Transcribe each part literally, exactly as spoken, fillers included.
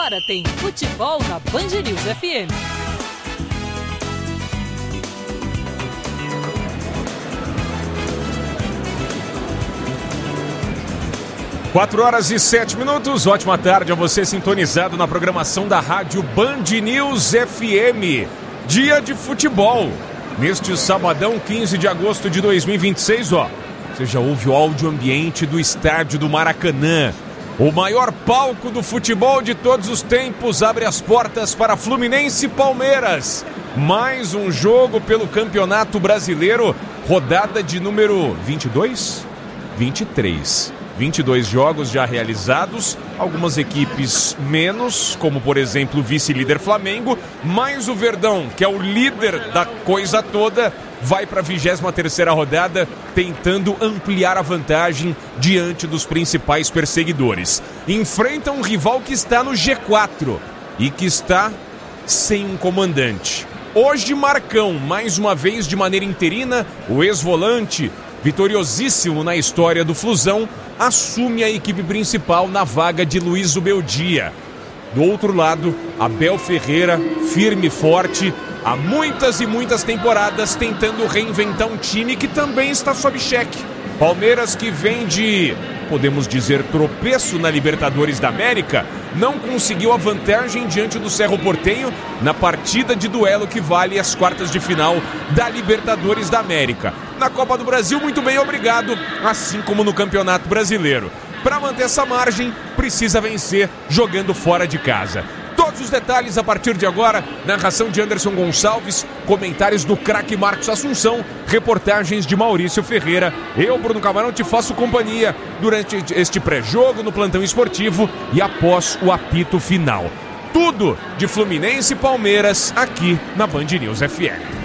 Agora tem futebol na Band News F M. Quatro horas e sete minutos, ótima tarde a você sintonizado na programação da rádio Band News F M. Dia de futebol, neste sabadão quinze de agosto de dois mil e vinte e seis, ó. Você já ouve o áudio ambiente do estádio do Maracanã. O maior palco do futebol de todos os tempos abre as portas para Fluminense e Palmeiras. Mais um jogo pelo Campeonato Brasileiro, rodada de número vinte e dois? vinte e três. vinte e dois jogos já realizados, algumas equipes menos, como por exemplo o vice-líder Flamengo, mais o Verdão, que é o líder da coisa toda, vai para a vigésima terceira rodada, tentando ampliar a vantagem diante dos principais perseguidores. Enfrenta um rival que está no G quatro e que está sem um comandante. Hoje Marcão, mais uma vez de maneira interina, o ex-volante, vitoriosíssimo na história do Flusão, assume a equipe principal na vaga de Luiz Ubeldia. Do outro lado, Abel Ferreira, firme e forte, há muitas e muitas temporadas tentando reinventar um time que também está sob cheque. Palmeiras, que vem de, podemos dizer, tropeço na Libertadores da América, não conseguiu a vantagem diante do Cerro Porteño na partida de duelo que vale as quartas de final da Libertadores da América. Na Copa do Brasil, muito bem, obrigado, assim como no Campeonato Brasileiro. Para manter essa margem, precisa vencer jogando fora de casa. Todos os detalhes a partir de agora, narração de Anderson Gonçalves, comentários do craque Marcos Assunção, reportagens de Maurício Ferreira. Eu, Bruno Camarão, te faço companhia durante este pré-jogo no plantão esportivo e após o apito final. Tudo de Fluminense e Palmeiras aqui na Band News F M.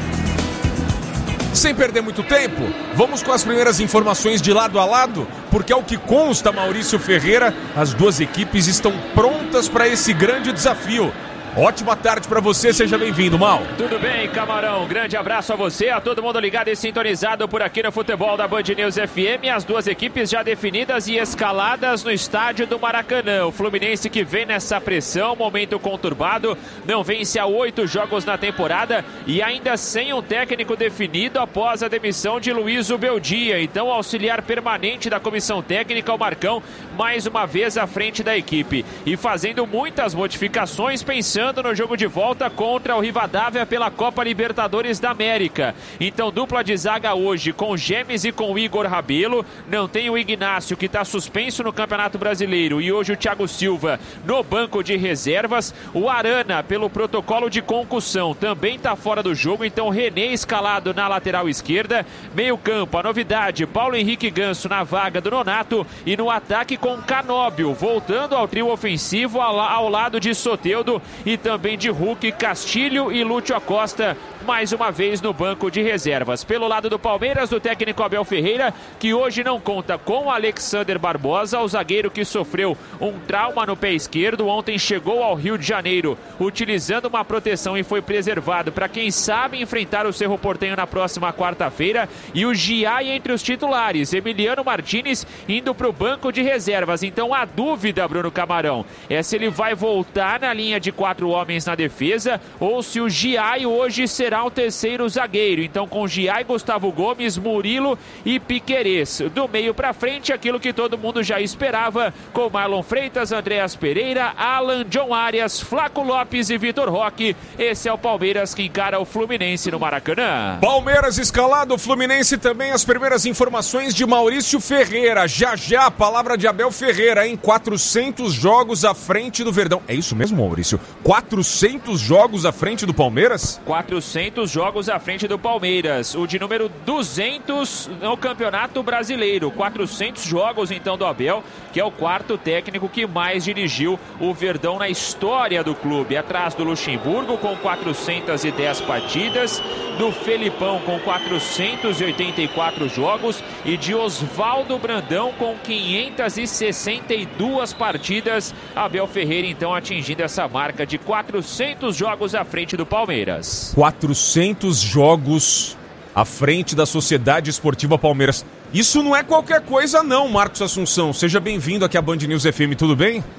Sem perder muito tempo, vamos com as primeiras informações de lado a lado, porque ao que consta, Maurício Ferreira, as duas equipes estão prontas para esse grande desafio. Ótima tarde para você, seja bem-vindo, Mal. Tudo bem, Camarão? Grande abraço a você, a todo mundo ligado e sintonizado por aqui no futebol da Band News F M. As duas equipes já definidas e escaladas no estádio do Maracanã. O Fluminense, que vem nessa pressão, momento conturbado, não vence há oito jogos na temporada e ainda sem um técnico definido após a demissão de Luiz Ubeldia. Então, o auxiliar permanente da comissão técnica, o Marcão, mais uma vez à frente da equipe e fazendo muitas modificações, pensando no jogo de volta contra o Rivadavia pela Copa Libertadores da América. Então, dupla de zaga hoje com Gemes e com o Igor Rabelo. Não tem o Ignácio, que está suspenso no Campeonato Brasileiro, e hoje o Thiago Silva no banco de reservas. O Arana, pelo protocolo de concussão, também está fora do jogo. Então, René escalado na lateral esquerda. Meio campo, a novidade, Paulo Henrique Ganso na vaga do Nonato, e no ataque com Canóbio, voltando ao trio ofensivo ao, ao lado de Soteldo e também de Hulk, Castilho e Lúcio Acosta, mais uma vez no banco de reservas. Pelo lado do Palmeiras, do técnico Abel Ferreira, que hoje não conta com Alexander Barbosa, o zagueiro que sofreu um trauma no pé esquerdo. Ontem chegou ao Rio de Janeiro utilizando uma proteção e foi preservado para, quem sabe, enfrentar o Cerro Porteño na próxima quarta-feira. E o Giai entre os titulares, Emiliano Martínez indo para o banco de reservas. Então a dúvida, Bruno Camarão, é se ele vai voltar na linha de quatro homens na defesa ou se o Giai hoje será o terceiro zagueiro. Então, com Giai, Gustavo Gomes, Murilo e Piquerez. Do meio para frente, aquilo que todo mundo já esperava, com Marlon Freitas, Andreas Pereira, Alan, John Arias, Flaco Lopes e Vitor Roque. Esse é o Palmeiras que encara o Fluminense no Maracanã. Palmeiras escalado, Fluminense também. As primeiras informações de Maurício Ferreira. Já já a palavra de Abel Ferreira, em quatrocentos jogos à frente do Verdão. É isso mesmo, Maurício? quatrocentos jogos à frente do Palmeiras? quatrocentos jogos à frente do Palmeiras. O de número duzentos no Campeonato Brasileiro. quatrocentos jogos, então, do Abel, que é o quarto técnico que mais dirigiu o Verdão na história do clube. Atrás do Luxemburgo, com quatrocentas e dez partidas, do Felipão, com quatrocentos e oitenta e quatro jogos, e de Oswaldo Brandão, com quinhentas e sessenta e duas partidas. Abel Ferreira, então, atingindo essa marca de quatrocentos jogos à frente do Palmeiras. quatrocentos jogos à frente da Sociedade Esportiva Palmeiras. Isso não é qualquer coisa não, Marcos Assunção. Seja bem-vindo aqui à Band News F M, tudo bem?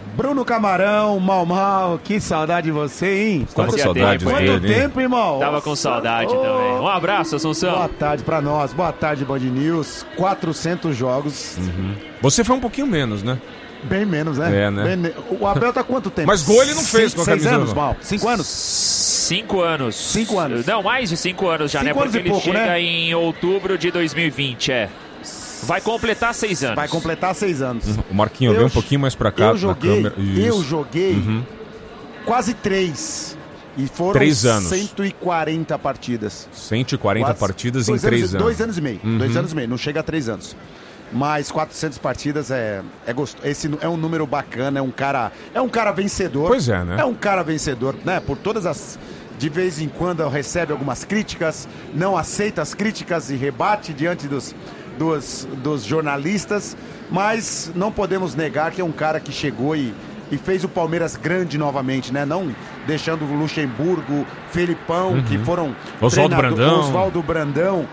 Bruno Camarão, Mal Mal, que saudade de você, hein? Tava com saudade Quanto dele, hein? tempo, irmão? Tava com saudade oh. também. Um abraço, Assunção. Boa tarde pra nós, boa tarde, Band News. quatrocentos jogos. Uhum. Você foi um pouquinho menos, né? Bem menos, né? É, né? Bem... O Abel tá quanto tempo? Mas gol ele não fez Cinco, com a seis camisa. anos, Mal? Cinco anos? Cinco anos. Cinco anos. Não, mais de cinco anos já, cinco né? Anos Porque e ele pouco, chega né? em outubro de dois mil e vinte, é. Vai completar seis anos. Vai completar seis anos. Uhum. O Marquinho veio um pouquinho mais pra cá. Eu joguei, na câmera. eu joguei uhum. quase três. E foram três anos. cento e quarenta partidas. cento e quarenta quase, partidas em três anos. anos. Dois anos e meio. Uhum. Dois anos e meio. Não chega a três anos. Mas quatrocentas partidas é, é gostoso. Esse é um número bacana. É um cara, é um cara vencedor. Pois é, né? É um cara vencedor, né? Por todas as... De vez em quando recebe algumas críticas, não aceita as críticas e rebate diante dos, dos, dos jornalistas, mas não podemos negar que é um cara que chegou e, e fez o Palmeiras grande novamente, né? Não deixando o Luxemburgo, Felipão, uhum. que foram Oswaldo Brandão. Oswaldo Brandão,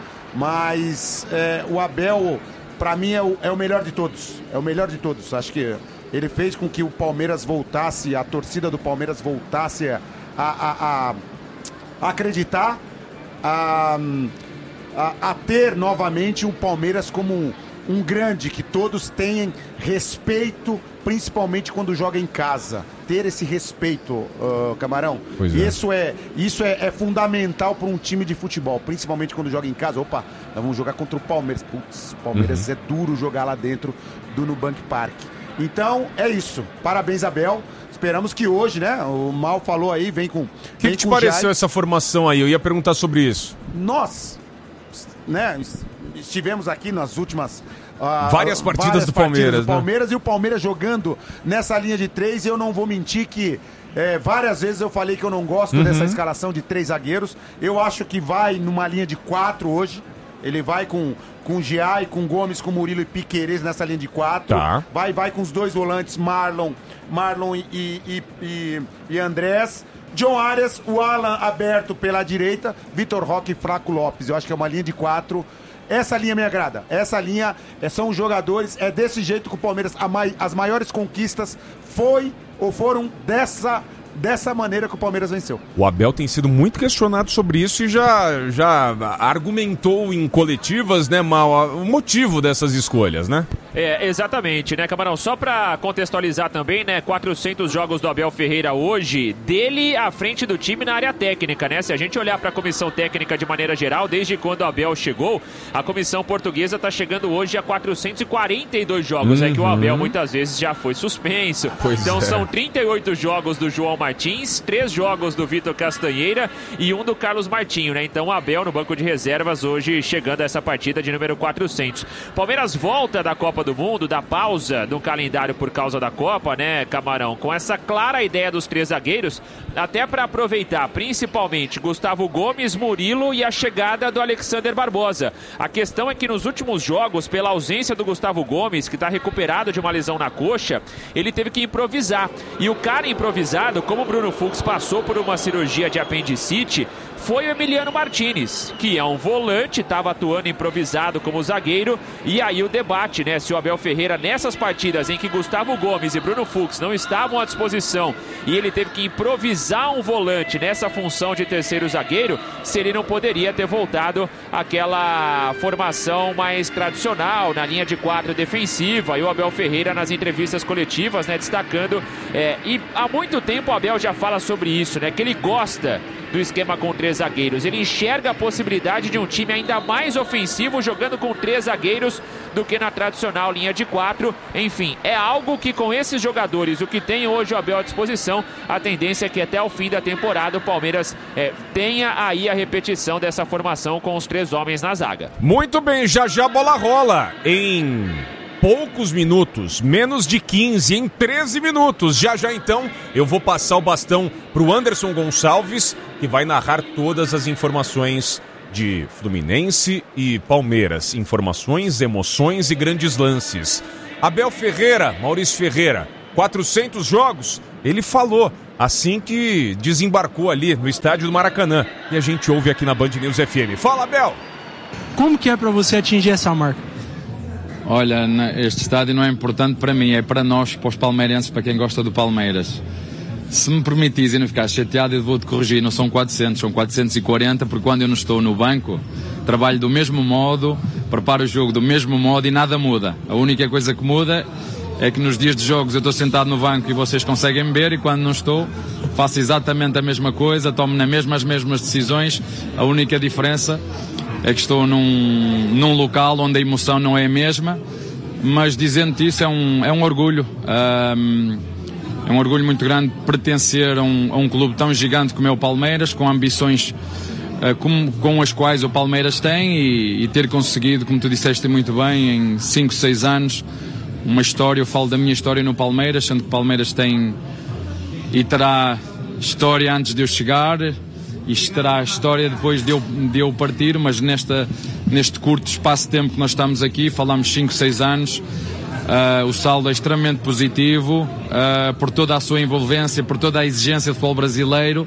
mas é, o Abel, para mim, é o, é o melhor de todos. É o melhor de todos. Acho que ele fez com que o Palmeiras voltasse, a torcida do Palmeiras voltasse a, a, a acreditar, a, a, a ter novamente o Palmeiras como um, um grande, que todos tenham respeito, principalmente quando joga em casa. Ter esse respeito, uh, Camarão. Pois é. Isso, é, isso é, é fundamental para um time de futebol, principalmente quando joga em casa. Opa, nós vamos jogar contra o Palmeiras. Putz, o Palmeiras uhum. é duro jogar lá dentro do Nubank Park. Então, é isso. Parabéns, Abel. Esperamos que hoje, né? O Mal falou aí, vem com... O que, que te pareceu essa formação aí? Eu ia perguntar sobre isso. Nós, né? Estivemos aqui nas últimas... Uh, várias partidas várias do partidas Palmeiras, do Palmeiras né? E o Palmeiras jogando nessa linha de três. Eu não vou mentir que é, várias vezes eu falei que eu não gosto uhum. dessa escalação de três zagueiros. Eu acho que vai numa linha de quatro hoje. Ele vai com... com Giai, com Gomes, com Murilo e Piquerez nessa linha de quatro. Tá. Vai, vai com os dois volantes, Marlon, Marlon e, e, e, e Andrés. John Arias, o Alan aberto pela direita, Vitor Roque e Flaco Lopes. Eu acho que é uma linha de quatro. Essa linha me agrada. Essa linha é, são os jogadores, é desse jeito que o Palmeiras, a mai, as maiores conquistas foi ou foram dessa... Dessa maneira que o Palmeiras venceu. O Abel tem sido muito questionado sobre isso e já, já argumentou em coletivas, né, Mal, o motivo dessas escolhas, né? É, exatamente, né, Camarão? Só pra contextualizar também, né, quatrocentos jogos do Abel Ferreira hoje, dele à frente do time na área técnica, né? Se a gente olhar pra comissão técnica de maneira geral, desde quando o Abel chegou, a comissão portuguesa tá chegando hoje a quatrocentos e quarenta e dois jogos, uhum. é que o Abel muitas vezes já foi suspenso. Pois então é. São trinta e oito jogos do João Martins, três jogos do Vitor Castanheira e um do Carlos Martinho, né? Então o Abel no banco de reservas hoje chegando a essa partida de número quatrocentos. Palmeiras volta da Copa do Mundo, da pausa do calendário por causa da Copa, né, Camarão? Com essa clara ideia dos três zagueiros, até para aproveitar principalmente Gustavo Gomes, Murilo e a chegada do Alexander Barbosa. A questão é que nos últimos jogos, pela ausência do Gustavo Gomes, que está recuperado de uma lesão na coxa, ele teve que improvisar. E o cara improvisado, como o Bruno Fux passou por uma cirurgia de apendicite, foi o Emiliano Martinez, que é um volante, estava atuando improvisado como zagueiro, e aí o debate, né, se o Abel Ferreira nessas partidas em que Gustavo Gomes e Bruno Fux não estavam à disposição e ele teve que improvisar um volante nessa função de terceiro zagueiro, se ele não poderia ter voltado àquela formação mais tradicional, na linha de quatro defensiva, e o Abel Ferreira nas entrevistas coletivas, né, destacando, é, e há muito tempo o Abel já fala sobre isso, né, que ele gosta do esquema com três zagueiros. Ele enxerga a possibilidade de um time ainda mais ofensivo jogando com três zagueiros do que na tradicional linha de quatro. Enfim, é algo que com esses jogadores, o que tem hoje o Abel à disposição, a tendência é que até o fim da temporada o Palmeiras é, tenha aí a repetição dessa formação com os três homens na zaga. Muito bem, já já a bola rola em poucos minutos, menos de quinze, em treze minutos. Já já então eu vou passar o bastão pro Anderson Gonçalves, que vai narrar todas as informações de Fluminense e Palmeiras. Informações, emoções e grandes lances. Abel Ferreira, Maurício Ferreira, quatrocentos jogos, ele falou assim que desembarcou ali no estádio do Maracanã. E a gente ouve aqui na Band News F M. Fala, Abel! Como que é pra você atingir essa marca? Olha, este estádio não é importante para mim, é para nós, para os palmeirenses, para quem gosta do Palmeiras. Se me permitires e não ficar chateado, eu vou-te corrigir, não são quatrocentos, são quatrocentos e quarenta, porque quando eu não estou no banco, trabalho do mesmo modo, preparo o jogo do mesmo modo e nada muda. A única coisa que muda é que nos dias de jogos eu estou sentado no banco e vocês conseguem me ver, e quando não estou, faço exatamente a mesma coisa, tomo na mesma as mesmas decisões. A única diferença é que estou num, num local onde a emoção não é a mesma, mas dizendo-te isso é um, é um orgulho. Um, É um orgulho muito grande pertencer a um, a um clube tão gigante como é o Palmeiras, com ambições uh, com, com as quais o Palmeiras tem, e, e ter conseguido, como tu disseste muito bem, em cinco, seis anos, uma história. Eu falo da minha história no Palmeiras, sendo que o Palmeiras tem e terá história antes de eu chegar, e terá história depois de eu, de eu partir, mas nesta, neste curto espaço de tempo que nós estamos aqui, falamos cinco, seis anos. Uh, o saldo é extremamente positivo, uh, por toda a sua envolvência, por toda a exigência do futebol brasileiro.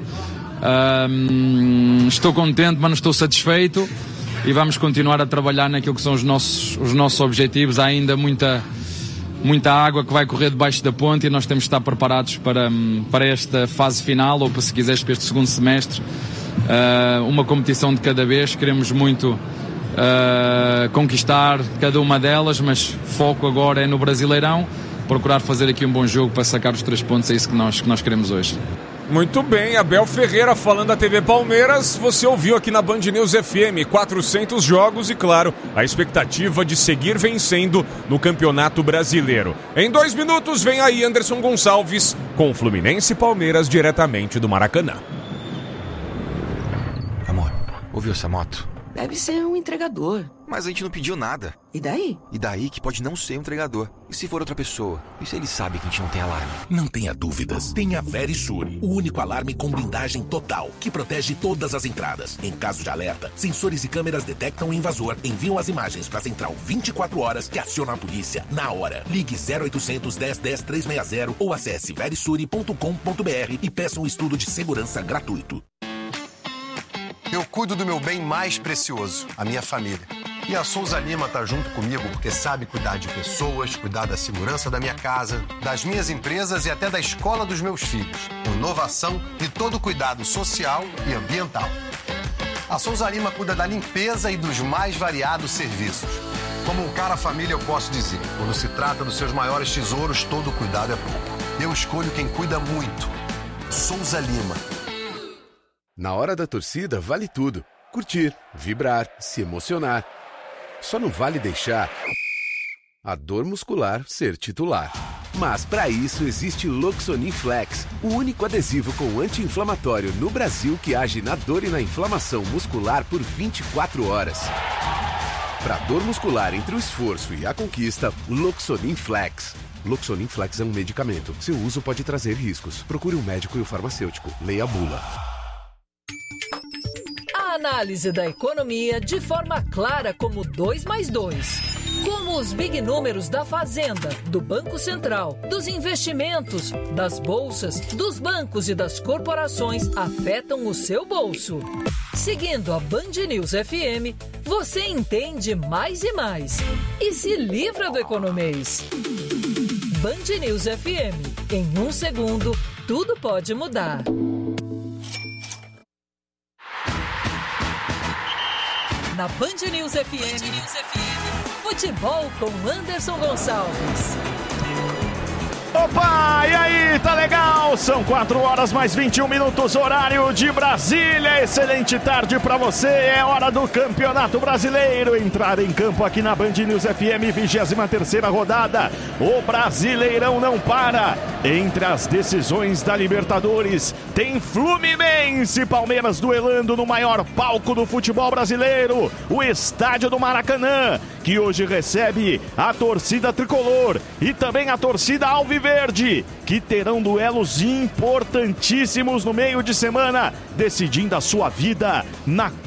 Uh, estou contente, mas não estou satisfeito, e vamos continuar a trabalhar naquilo que são os nossos, os nossos objetivos. Há ainda muita, muita água que vai correr debaixo da ponte, e nós temos de estar preparados para, para esta fase final, ou, se quiseres, para este segundo semestre. Uh, uma competição de cada vez. Queremos muito Uh, conquistar cada uma delas, mas foco agora é no Brasileirão, procurar fazer aqui um bom jogo para sacar os três pontos. É isso que nós, que nós queremos hoje. Muito bem, Abel Ferreira falando da T V Palmeiras. Você ouviu aqui na Band News F M, quatrocentos jogos e, claro, a expectativa de seguir vencendo no Campeonato Brasileiro. Em dois minutos vem aí Anderson Gonçalves com Fluminense e Palmeiras diretamente do Maracanã. Amor, ouviu essa moto? Deve ser um entregador. Mas a gente não pediu nada. E daí? E daí que pode não ser um entregador. E se for outra pessoa? E se ele sabe que a gente não tem alarme? Não tenha dúvidas. Tem a Verisure, o único alarme com blindagem total, que protege todas as entradas. Em caso de alerta, sensores e câmeras detectam o invasor, enviam as imagens para a central vinte e quatro horas, que aciona a polícia na hora. Ligue zero oitocentos, dez, dez, trezentos e sessenta ou acesse verisure ponto com ponto br e peça um estudo de segurança gratuito. Eu cuido do meu bem mais precioso, a minha família. E a Souza Lima tá junto comigo porque sabe cuidar de pessoas, cuidar da segurança da minha casa, das minhas empresas e até da escola dos meus filhos. Com inovação e todo o cuidado social e ambiental. A Souza Lima cuida da limpeza e dos mais variados serviços. Como um cara família, eu posso dizer, quando se trata dos seus maiores tesouros, todo cuidado é pouco. Eu escolho quem cuida muito. Souza Lima. Na hora da torcida, vale tudo. Curtir, vibrar, se emocionar. Só não vale deixar a dor muscular ser titular. Mas para isso existe Loxonin Flex, o único adesivo com anti-inflamatório no Brasil que age na dor e na inflamação muscular por vinte e quatro horas. Para dor muscular entre o esforço e a conquista, Loxonin Flex. Loxonin Flex é um medicamento. Seu uso pode trazer riscos. Procure um médico e o farmacêutico. Leia a bula. Análise da economia de forma clara como dois mais dois. Como os big números da Fazenda, do Banco Central, dos investimentos, das bolsas, dos bancos e das corporações afetam o seu bolso. Seguindo a Band News F M, você entende mais e mais. E se livra do economês. Band News F M. Em um segundo, tudo pode mudar. Na Band News F M, Band News F M, futebol com Anderson Gonçalves. Opa, e aí, tá legal? São quatro horas mais vinte e um minutos, horário de Brasília. Excelente tarde pra você, é hora do Campeonato Brasileiro. Entrar em campo aqui na Band News F M, vigésima terceira rodada. O Brasileirão não para. Entre as decisões da Libertadores, tem Fluminense e Palmeiras duelando no maior palco do futebol brasileiro, o Estádio do Maracanã, que hoje recebe a torcida tricolor e também a torcida alviverde, que terão duelos importantíssimos no meio de semana, decidindo a sua vida na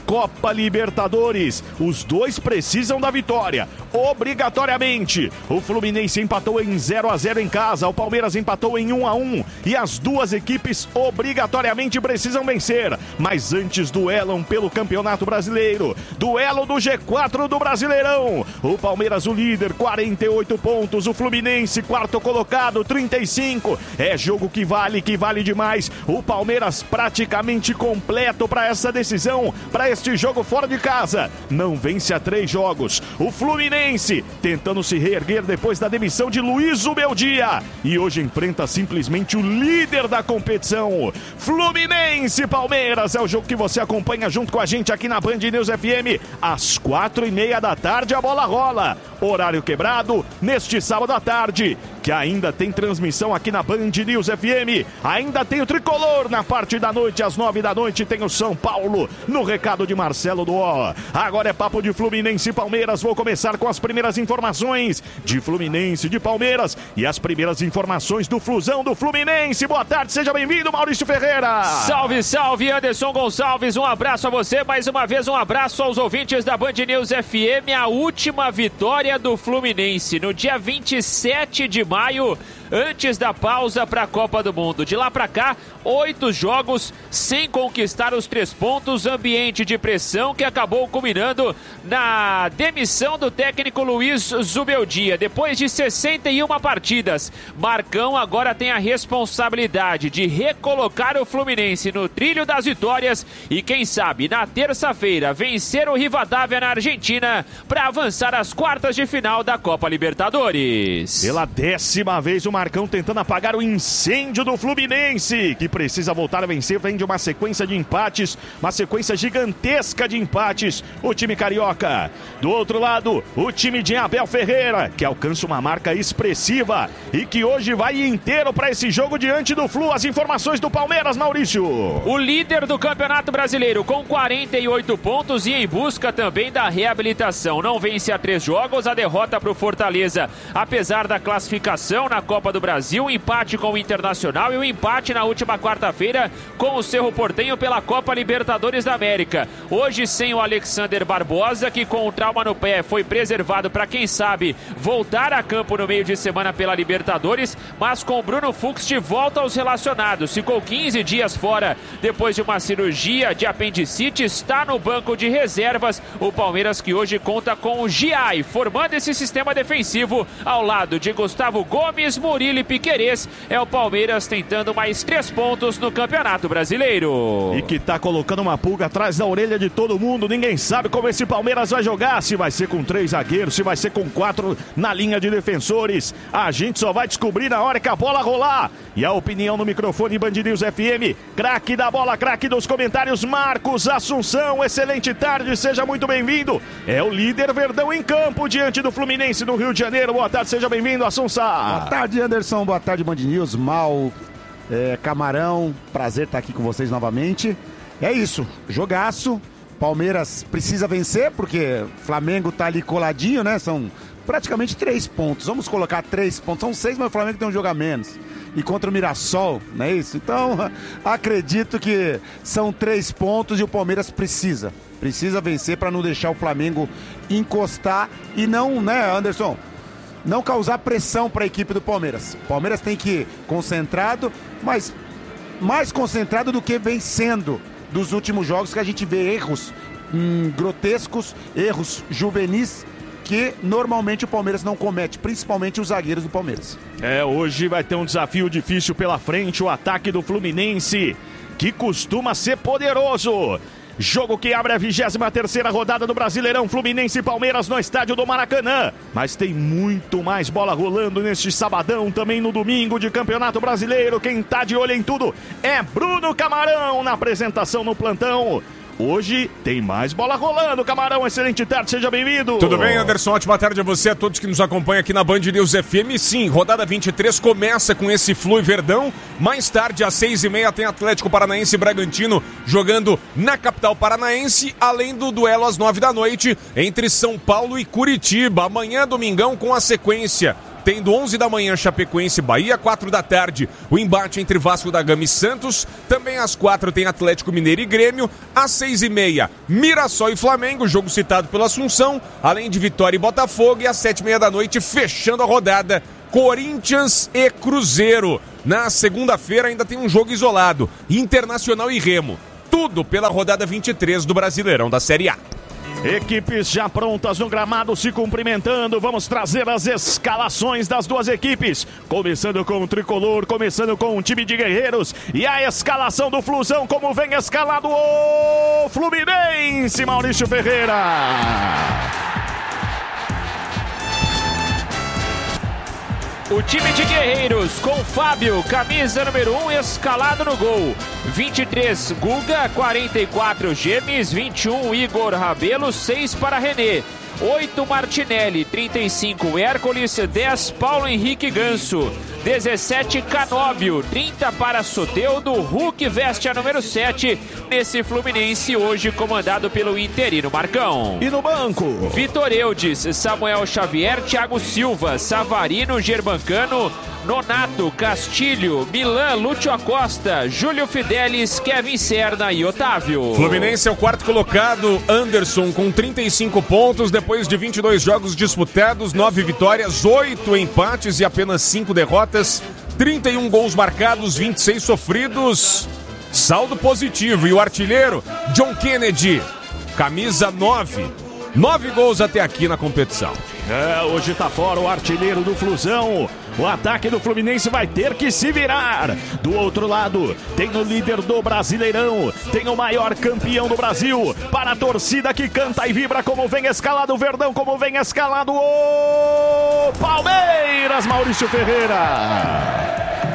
Copa Libertadores. Os dois precisam da vitória, obrigatoriamente. O Fluminense empatou em zero a zero em casa, o Palmeiras empatou em um a um e as duas equipes obrigatoriamente precisam vencer. Mas antes, duelam pelo Campeonato Brasileiro, duelo do G quatro do Brasileirão. O Palmeiras, o líder, quarenta e oito pontos, o Fluminense, quarto colocado, trinta e cinco. É jogo que vale, que vale demais. O Palmeiras praticamente completo para essa decisão, para este jogo fora de casa. Não vence há três jogos. O Fluminense tentando se reerguer depois da demissão de Luiz Ubeldia e hoje enfrenta simplesmente o líder da competição. Fluminense Palmeiras é o jogo que você acompanha junto com a gente aqui na Band News F M. Às quatro e meia da tarde a bola rola. Horário quebrado neste sábado à tarde, que ainda tem transmissão aqui na Band News F M. Ainda tem o Tricolor na parte da noite, às nove da noite tem o São Paulo, no recado de Marcelo Duó. Agora é papo de Fluminense e Palmeiras. Vou começar com as primeiras informações de Fluminense e de Palmeiras e as primeiras informações do Flusão do Fluminense. Boa tarde, seja bem-vindo, Maurício Ferreira. Salve, salve, Anderson Gonçalves. Um abraço a você, mais uma vez um abraço aos ouvintes da Band News F M. A última vitória do Fluminense no dia vinte e sete de maio, antes da pausa para a Copa do Mundo. De lá para cá, oito jogos sem conquistar os três pontos, ambiente de pressão que acabou culminando na demissão do técnico Luiz Zubeldia. Depois de sessenta e uma partidas, Marcão agora tem a responsabilidade de recolocar o Fluminense no trilho das vitórias e, quem sabe, na terça-feira, vencer o Rivadavia na Argentina para avançar às quartas de final da Copa Libertadores. Pela décima vez, o Marcão tentando apagar o incêndio do Fluminense, que precisa voltar a vencer. Vem de uma sequência de empates, uma sequência gigantesca de empates, o time carioca. Do outro lado, o time de Abel Ferreira, que alcança uma marca expressiva e que hoje vai inteiro para esse jogo diante do Flu. As informações do Palmeiras, Maurício. O líder do Campeonato Brasileiro com quarenta e oito pontos e em busca também da reabilitação. Não vence há três jogos, a derrota para o Fortaleza, apesar da classificação na Copa do Brasil, um empate com o Internacional e um empate na última quarta-feira com o Cerro Porteño pela Copa Libertadores da América. Hoje sem o Alexander Barbosa, que com o trauma no pé foi preservado para, quem sabe, voltar a campo no meio de semana pela Libertadores, mas com o Bruno Fux de volta aos relacionados. Ficou quinze dias fora depois de uma cirurgia de apendicite, está no banco de reservas. O Palmeiras, que hoje conta com o Giai, formando esse sistema defensivo ao lado de Gustavo Gomes, Murilo e Piquerez. É o Palmeiras tentando mais três pontos no Campeonato Brasileiro. E que tá colocando uma pulga atrás da orelha de todo mundo. Ninguém sabe como esse Palmeiras vai jogar, se vai ser com três zagueiros, se vai ser com quatro na linha de defensores. A gente só vai descobrir na hora que a bola rolar. E a opinião no microfone Band News F M, craque da bola, craque dos comentários, Marcos Assunção. Excelente tarde, seja muito bem-vindo. É o líder Verdão em campo diante do Fluminense do Rio de Janeiro. Boa tarde, seja bem-vindo, Assunção. Boa tarde, Anderson. Boa tarde, Band News. Mal, é, Camarão, prazer estar aqui com vocês novamente. É isso, jogaço. Palmeiras precisa vencer, porque Flamengo tá ali coladinho, né? São praticamente três pontos. Vamos colocar três pontos. São seis, mas o Flamengo tem um jogo a menos. E contra o Mirassol, não é isso? Então, acredito que são três pontos e o Palmeiras precisa. Precisa vencer para não deixar o Flamengo encostar e não, né, Anderson? Não causar pressão para a equipe do Palmeiras. O Palmeiras tem que ir concentrado, mas mais concentrado do que vencendo dos últimos jogos, que a gente vê erros hum, grotescos, erros juvenis, que normalmente o Palmeiras não comete, principalmente os zagueiros do Palmeiras. É, hoje vai ter um desafio difícil pela frente, o ataque do Fluminense, que costuma ser poderoso. Jogo que abre a vigésima terceira rodada do Brasileirão, Fluminense e Palmeiras no estádio do Maracanã. Mas tem muito mais bola rolando neste sabadão, também no domingo de Campeonato Brasileiro. Quem tá de olho em tudo é Bruno Camarão na apresentação no plantão. Hoje tem mais bola rolando, Camarão, excelente tarde, seja bem-vindo. Tudo bem, Anderson? Ótima tarde a você, a todos que nos acompanham aqui na Band News F M. Sim, rodada vinte e três começa com esse Flu e Verdão. Mais tarde, às seis e meia, tem Atlético Paranaense e Bragantino jogando na capital paranaense, além do duelo às nove da noite entre São Paulo e Curitiba. Amanhã, domingão, com a sequência tendo onze da manhã Chapecoense e Bahia, quatro da tarde o embate entre Vasco da Gama e Santos, também às quatro tem Atlético Mineiro e Grêmio, às seis e meia Mirassol e Flamengo, jogo citado pela Assunção, além de Vitória e Botafogo, e às sete e meia da noite, fechando a rodada, Corinthians e Cruzeiro. Na segunda-feira ainda tem um jogo isolado, Internacional e Remo, tudo pela rodada vinte e três do Brasileirão da Série A. Equipes já prontas no gramado se cumprimentando. Vamos trazer as escalações das duas equipes. Começando com o Tricolor, começando com o time de guerreiros. E a escalação do Flusão, como vem escalado o Fluminense, Maurício Ferreira. O time de guerreiros com Fábio, camisa número um, escalado no gol. vinte e três, Guga, quarenta e quatro, Gemes, vinte e um, Igor Rabelo, seis para René. oito, Martinelli, trinta e cinco, Hércules, dez, Paulo Henrique Ganso. dezessete, Canóbio, trinta para Soteldo. Hulk veste a número sete nesse Fluminense hoje comandado pelo interino Marcão. E no banco? Vitor Eudes, Samuel Xavier, Thiago Silva, Savarino, Germancano, Nonato, Castilho, Milan, Lúcio Acosta, Júlio Fidelis, Kevin Serna e Otávio. Fluminense é o quarto colocado, Anderson com trinta e cinco pontos, depois de vinte e dois jogos disputados, nove vitórias, oito empates e apenas cinco derrotas, trinta e um gols marcados, vinte e seis sofridos, saldo positivo. E o artilheiro, John Kennedy, camisa nove, nove gols até aqui na competição. É, hoje tá fora o artilheiro do Flusão. O ataque do Fluminense vai ter que se virar. Do outro lado, tem o líder do Brasileirão, tem o maior campeão do Brasil. Para a torcida que canta e vibra, como vem escalado o Verdão, como vem escalado o Palmeiras, Maurício Ferreira.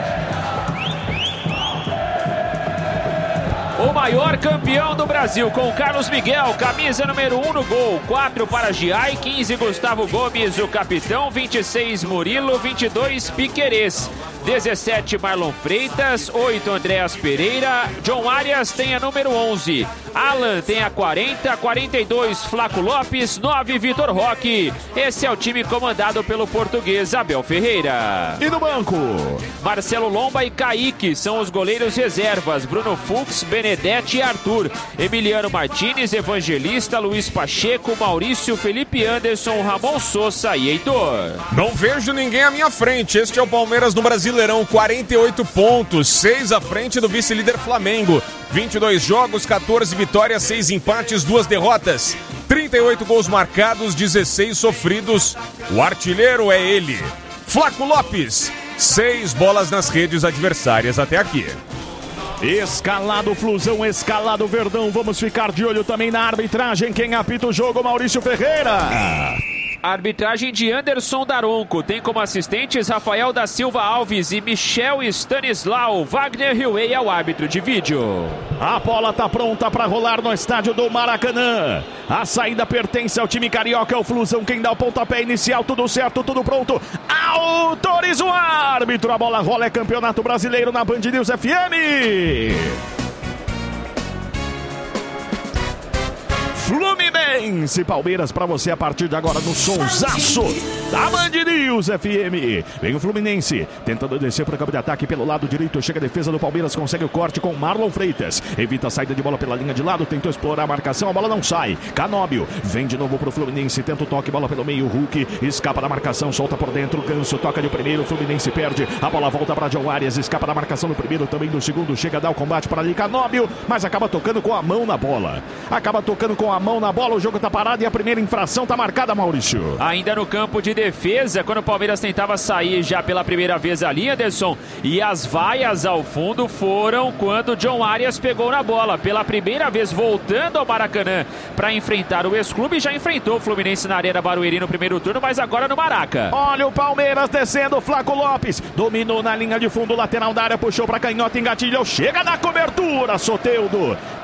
O maior campeão do Brasil, com Carlos Miguel, camisa número um no gol. quatro para Giai, quinze Gustavo Gomes, o capitão. vinte e seis Murilo, vinte e dois Piquerez. dezessete Marlon Freitas, oito Andréas Pereira. John Arias tem a número onze. Alan tem a quarenta, quarenta e dois Flaco Lopes, nove Vitor Roque. Esse é o time comandado pelo português Abel Ferreira. E no banco? Marcelo Lomba e Kaique são os goleiros reservas. Bruno Fux, Benedetti e Arthur. Emiliano Martins, Evangelista, Luiz Pacheco, Maurício, Felipe Anderson, Ramon Sousa e Heitor. Não vejo ninguém à minha frente. Este é o Palmeiras no Brasileirão, quarenta e oito pontos, seis à frente do vice-líder Flamengo. vinte e dois jogos, quatorze vitórias, seis empates, duas derrotas. trinta e oito gols marcados, dezesseis sofridos. O artilheiro é ele, Flaco Lopes. Seis bolas nas redes adversárias até aqui. Escalado Flusão, escalado Verdão. Vamos ficar de olho também na arbitragem. Quem apita o jogo, Maurício Ferreira. Arbitragem de Anderson Daronco. Tem como assistentes Rafael da Silva Alves e Michel Stanislau. Wagner Riuei é o árbitro de vídeo. A bola tá pronta para rolar no estádio do Maracanã. A saída pertence ao time carioca, é o Flusão quem dá o pontapé inicial. Tudo certo, tudo pronto. Autoriza o árbitro. A bola rola, é Campeonato Brasileiro na Band News F M. Fluminense, Palmeiras pra você a partir de agora no sonsaço da Band News F M. Vem o Fluminense tentando descer para o campo de ataque pelo lado direito. Chega a defesa do Palmeiras, consegue o corte com Marlon Freitas. Evita a saída de bola pela linha de lado, tentou explorar a marcação, a bola não sai. Canóbio vem de novo pro Fluminense, tenta o toque, bola pelo meio. Hulk escapa da marcação, solta por dentro. Ganso toca de primeiro, o Fluminense perde. A bola volta para John Arias, escapa da marcação do primeiro, também do segundo. Chega a dar o combate para ali Canóbio, mas acaba tocando com a mão na bola. Acaba tocando com a mão na bola, o jogo tá parado e a primeira infração tá marcada, Maurício. Ainda no campo de defesa, quando o Palmeiras tentava sair já pela primeira vez ali, Anderson, e as vaias ao fundo foram quando John Arias pegou na bola. Pela primeira vez voltando ao Maracanã para enfrentar o ex-clube, já enfrentou o Fluminense na Arena Barueri no primeiro turno, mas agora no Maraca. Olha o Palmeiras descendo, Flaco Lopes dominou na linha de fundo, lateral da área, puxou para canhota, engatilhou, chega na cobertura, Soteldo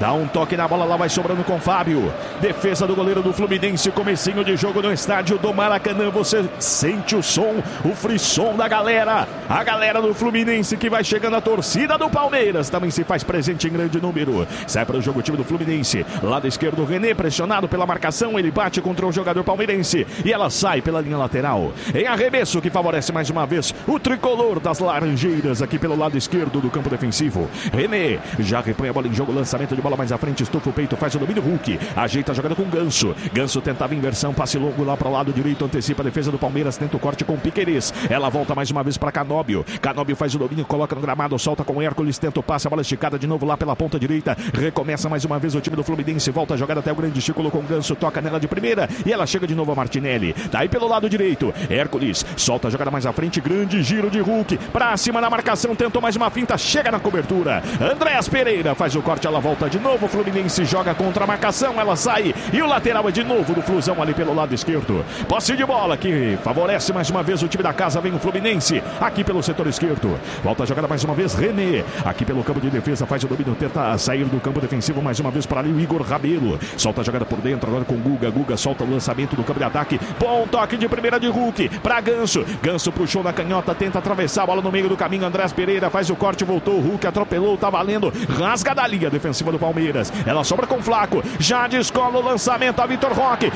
dá um toque na bola, lá vai sobrando com Fábio. Defesa do goleiro do Fluminense, comecinho de jogo no estádio do Maracanã. Você sente o som, o frisson da galera. A galera do Fluminense que vai chegando, a torcida do Palmeiras também se faz presente em grande número. Sai para o jogo o time do Fluminense. Lado esquerdo, René, pressionado pela marcação. Ele bate contra o jogador palmeirense e ela sai pela linha lateral. Em arremesso que favorece mais uma vez o tricolor das Laranjeiras aqui pelo lado esquerdo do campo defensivo. René já repõe a bola em jogo, lançamento de bola mais à frente, estufa o peito, faz o domínio. Hulk ajeita a jogada com Ganso. Ganso tentava inversão, passe longo lá para o lado direito, antecipa a defesa do Palmeiras, tenta o corte com Piquerez. Ela volta mais uma vez para Canóbio. Canóbio faz o domínio, coloca no gramado, solta com Hércules, tenta o passe, a bola esticada de novo lá pela ponta direita. Recomeça mais uma vez o time do Fluminense, volta a jogada até o grande círculo com Ganso, toca nela de primeira e ela chega de novo a Martinelli. Daí pelo lado direito, Hércules solta a jogada mais à frente, grande giro de Hulk pra cima na marcação, tentou mais uma finta, chega na cobertura. Andréas Pereira faz o corte, ela volta de novo, o Fluminense joga contra a marcação, ela sai e o lateral é de novo do Flusão ali pelo lado esquerdo. Posse de bola que favorece mais uma vez o time da casa, vem o Fluminense aqui pelo setor esquerdo. Volta a jogada mais uma vez, René aqui pelo campo de defesa, faz o domínio, tenta sair do campo defensivo mais uma vez para ali o Igor Rabelo. Solta a jogada por dentro, agora com Guga. Guga solta o lançamento do campo de ataque. Bom toque de primeira de Hulk para Ganso. Ganso puxou na canhota, tenta atravessar a bola no meio do caminho. Andréas Pereira faz o corte, voltou. Hulk atropelou, tá valendo. Rasga da linha defensiva do Palmeiras. Ela sobra com Flaco. Já descola o lançamento a Vitor Roque.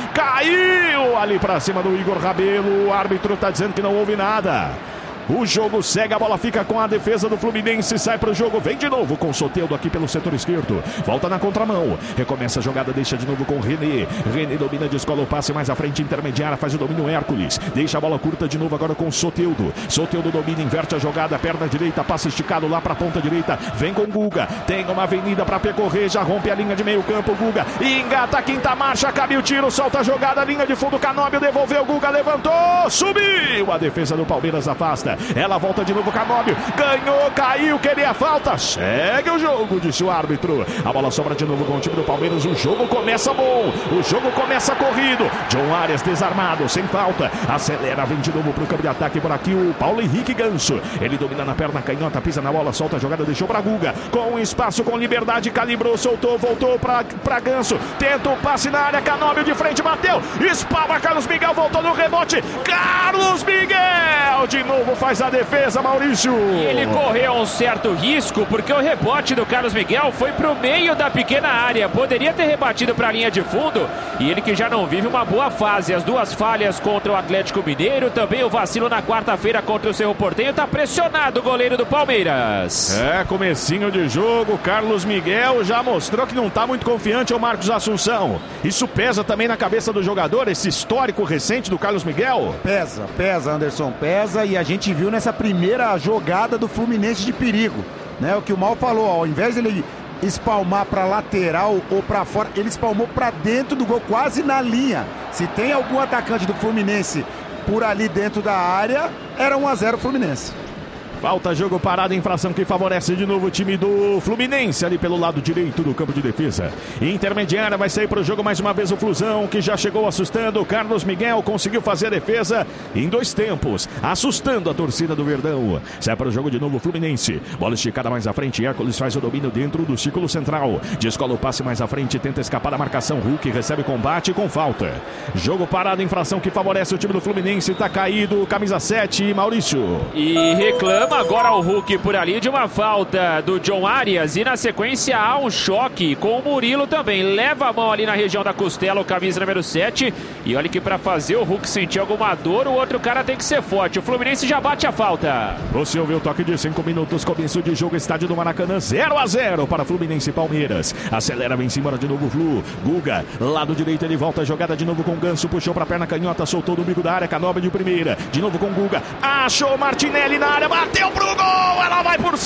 Caiu ali para cima do Igor Rabelo. O árbitro tá dizendo que não houve nada. O jogo segue, a bola fica com a defesa do Fluminense, sai para o jogo, vem de novo com Soteldo aqui pelo setor esquerdo, volta na contramão, recomeça a jogada, deixa de novo com René. René domina, descola o passe mais à frente, intermediária, faz o domínio Hércules, deixa a bola curta de novo agora com Soteldo. Soteldo domina, inverte a jogada, perna direita, passe esticado lá para a ponta direita, vem com Guga, tem uma avenida para percorrer, já rompe a linha de meio campo, Guga, e engata a quinta marcha, cabe o tiro, solta a jogada, linha de fundo, Canóbio devolveu, Guga levantou, subiu, a defesa do Palmeiras afasta. Ela volta de novo, Canóbio, ganhou, caiu, queria falta, segue o jogo, disse o árbitro. A bola sobra de novo com o time do Palmeiras, o jogo começa bom, o jogo começa corrido. John Arias desarmado, sem falta, acelera, vem de novo pro campo de ataque por aqui o Paulo Henrique Ganso. Ele domina na perna canhota, pisa na bola, solta a jogada, deixou pra Guga, com espaço, com liberdade, calibrou, soltou, voltou pra, pra Ganso, tenta o passe na área, Canóbio de frente, bateu, espalma, Carlos Miguel, voltou no rebote, Carlos Miguel, de novo faz a defesa, Maurício. E ele correu um certo risco, porque o rebote do Carlos Miguel foi pro meio da pequena área. Poderia ter rebatido para a linha de fundo. E ele que já não vive uma boa fase. As duas falhas contra o Atlético Mineiro, também o vacilo na quarta-feira contra o Cerro Porteño. Tá pressionado o goleiro do Palmeiras. É, comecinho de jogo. Carlos Miguel já mostrou que não tá muito confiante, o Marcos Assunção. Isso pesa também na cabeça do jogador, esse histórico recente do Carlos Miguel? Pesa, pesa, Anderson, pesa. E a gente viu nessa primeira jogada do Fluminense de perigo, né? O que o Mal falou, ó, ao invés de ele espalmar para lateral ou para fora, ele espalmou para dentro do gol, quase na linha. Se tem algum atacante do Fluminense por ali dentro da área, era um a zero Fluminense. Falta, jogo parado, infração que favorece de novo o time do Fluminense ali pelo lado direito do campo de defesa. Intermediária, vai sair para o jogo mais uma vez o Flusão, que já chegou assustando. O Carlos Miguel conseguiu fazer a defesa em dois tempos, assustando a torcida do Verdão. Sai para o jogo de novo o Fluminense. Bola esticada mais à frente, Hércules faz o domínio dentro do círculo central. Descola o passe mais à frente, tenta escapar da marcação. Hulk recebe combate com falta. Jogo parado, infração que favorece o time do Fluminense. Tá caído, camisa sete, Maurício. E reclama agora o Hulk por ali de uma falta do John Arias, e na sequência há um choque com o Murilo também, leva a mão ali na região da costela, o camisa número sete, e olha que para fazer o Hulk sentir alguma dor, o outro cara tem que ser forte. O Fluminense já bate a falta. Você ouviu o toque de cinco minutos, começo de jogo, estádio do Maracanã, zero a zero para Fluminense e Palmeiras. Acelera, vem embora de novo o Flu. Guga, lado direito, ele volta a jogada de novo com o Ganso, puxou para a perna canhota, soltou do bico da área, Canóbio de primeira, de novo com Guga, achou Martinelli na área, bateu pro gol, ela vai por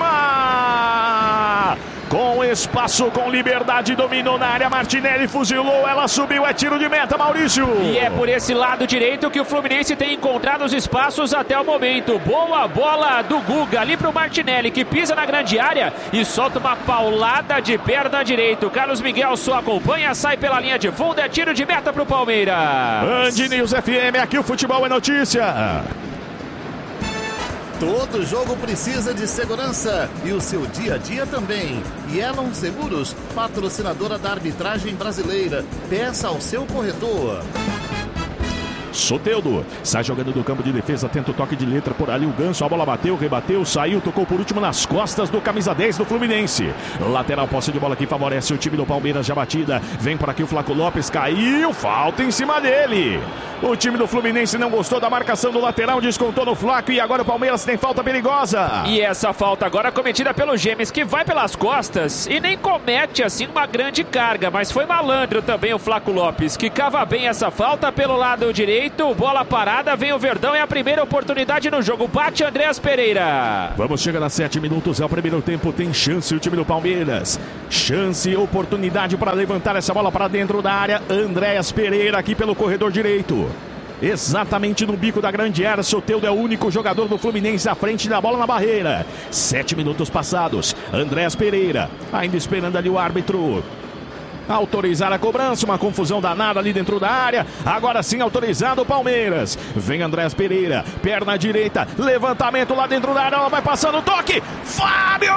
cima, com espaço, com liberdade, dominou na área, Martinelli fuzilou, ela subiu, é tiro de meta, Maurício. E é por esse lado direito que o Fluminense tem encontrado os espaços até o momento. Boa bola do Guga ali pro Martinelli, que pisa na grande área e solta uma paulada de perna direita. O Carlos Miguel só acompanha, sai pela linha de fundo, é tiro de meta pro Palmeiras. Band News F M, aqui o futebol é notícia. Todo jogo precisa de segurança e o seu dia a dia também. Yellow Seguros, patrocinadora da arbitragem brasileira. Peça ao seu corretor. Soteldo sai jogando do campo de defesa, tenta o toque de letra por ali o Ganso, a bola bateu, rebateu, saiu, tocou por último nas costas do camisa dez do Fluminense. Lateral, posse de bola que favorece o time do Palmeiras, já batida, vem por aqui o Flaco Lopes, caiu, falta em cima dele. O time do Fluminense não gostou da marcação do lateral, descontou no Flaco e agora o Palmeiras tem falta perigosa. E essa falta agora cometida pelo Gêmeos, que vai pelas costas e nem comete assim uma grande carga, mas foi malandro também o Flaco Lopes, que cava bem essa falta pelo lado direito, bola parada, vem o Verdão, é a primeira oportunidade no jogo, bate Andréas Pereira. Vamos chegar a sete minutos, é o primeiro tempo, tem chance o time do Palmeiras, chance, oportunidade para levantar essa bola para dentro da área, Andréas Pereira aqui pelo corredor direito. Exatamente no bico da grande área, Soteldo é o único jogador do Fluminense à frente da bola na barreira. Sete minutos passados, Andréas Pereira, ainda esperando ali o árbitro autorizar a cobrança, uma confusão danada ali dentro da área, agora sim autorizado o Palmeiras. Vem Andréas Pereira, perna direita, levantamento lá dentro da área, ela vai passando o toque, Fábio!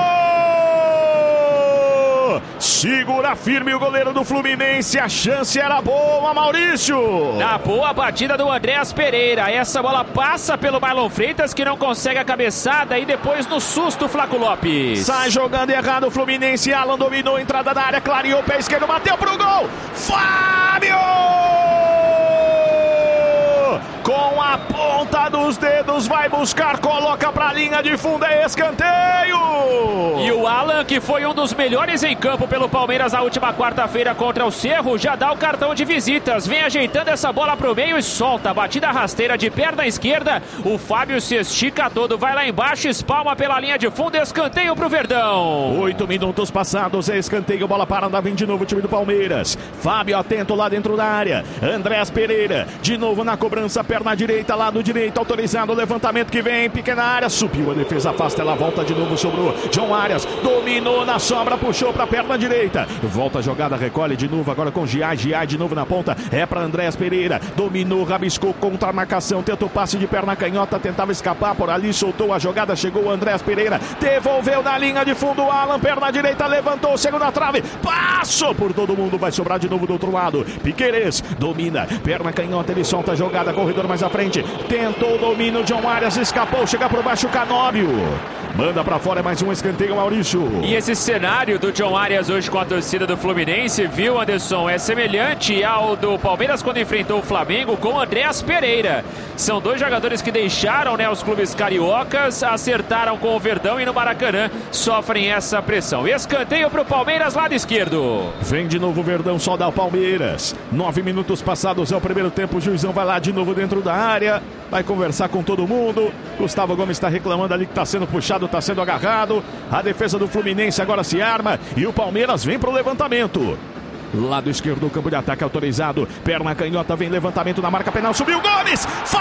Segura firme o goleiro do Fluminense, a chance era boa, Maurício. Na boa batida do Andréas Pereira, essa bola passa pelo Marlon Freitas, que não consegue a cabeçada, e depois no susto o Flaco Lopes. Sai jogando errado o Fluminense, Alan dominou a entrada da área, clareou o pé esquerdo, bateu pro gol, Fábio! Com a ponta dos dedos, vai buscar, coloca pra linha de fundo, é escanteio! E o Alan, que foi um dos melhores em campo pelo Palmeiras na última quarta-feira contra o Cerro, já dá o cartão de visitas, vem ajeitando essa bola pro meio e solta, batida rasteira de perna esquerda, o Fábio se estica todo, vai lá embaixo, espalma pela linha de fundo, escanteio pro Verdão. Oito minutos passados, é escanteio, bola parada, vem de novo o time do Palmeiras, Fábio atento lá dentro da área, Andréas Pereira, de novo na cobrança, perna direita, lado direito, autorizado o levantamento que vem, pequena área, subiu a defesa, afasta, ela volta de novo, sobrou John Arias, dominou na sombra, puxou pra perna direita, volta a jogada, recolhe de novo, agora com Giai, Giai de novo na ponta, é pra Andréas Pereira, dominou, rabiscou contra a marcação, tenta o passe de perna canhota, tentava escapar por ali, soltou a jogada, chegou o Andréas Pereira, devolveu na linha de fundo, Alan, perna direita, levantou, segunda trave, passou por todo mundo, vai sobrar de novo do outro lado, Piquerez, domina, perna canhota, ele solta a jogada, corredor mais à frente, tentou o domínio, John Arias escapou, chega por baixo, Canóbio, manda pra fora, mais um escanteio, Maurício. E esse cenário do John Arias hoje com a torcida do Fluminense, viu, Anderson, é semelhante ao do Palmeiras quando enfrentou o Flamengo com o Andréas Pereira. São dois jogadores que deixaram, né, os clubes cariocas, acertaram com o Verdão e no Maracanã sofrem essa pressão. Escanteio pro Palmeiras, lado esquerdo. Vem de novo o Verdão, só dá o Palmeiras. Nove minutos passados é o primeiro tempo, o juizão vai lá de novo dentro da área, vai conversar com todo mundo. Gustavo Gomes está reclamando ali que está sendo puxado, está sendo agarrado. A defesa do Fluminense agora se arma e o Palmeiras vem para o levantamento. Lado esquerdo do campo de ataque autorizado, perna canhota, vem levantamento na marca penal, subiu Gomes!